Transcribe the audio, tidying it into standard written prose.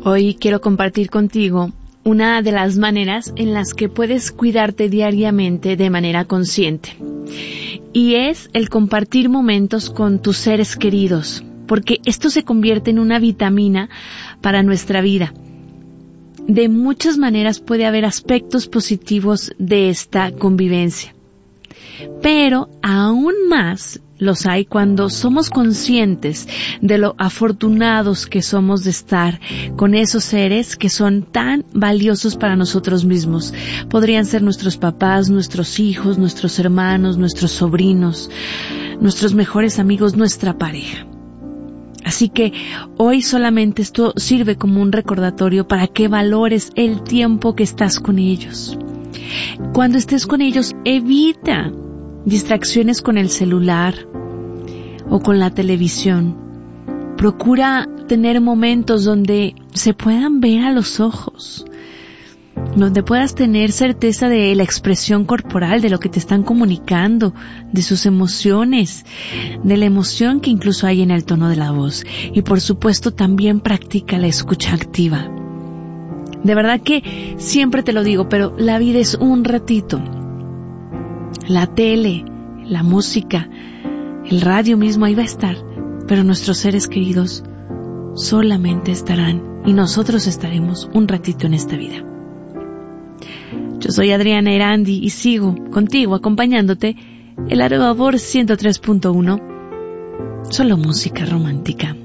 Hoy quiero compartir contigo una de las maneras en las que puedes cuidarte diariamente de manera consciente. Y es el compartir momentos con tus seres queridos, porque esto se convierte en una vitamina para nuestra vida. De muchas maneras puede haber aspectos positivos de esta convivencia. Pero aún más los hay cuando somos conscientes de lo afortunados que somos de estar con esos seres que son tan valiosos para nosotros mismos. Podrían ser nuestros papás, nuestros hijos, nuestros hermanos, nuestros sobrinos, nuestros mejores amigos, nuestra pareja. Así que hoy solamente esto sirve como un recordatorio para que valores el tiempo que estás con ellos. Cuando estés con ellos, evita distracciones con el celular o con la televisión. Procura tener momentos donde se puedan ver a los ojos, donde puedas tener certeza de la expresión corporal, de lo que te están comunicando, de sus emociones, de la emoción que incluso hay en el tono de la voz. Y por supuesto también practica la escucha activa. De verdad que siempre te lo digo, pero la vida es un ratito. La tele, la música, el radio mismo, ahí va a estar. Pero nuestros seres queridos solamente estarán y nosotros estaremos un ratito en esta vida. Yo soy Adriana Erandi y sigo contigo acompañándote el Arevabor 103.1. Solo música romántica.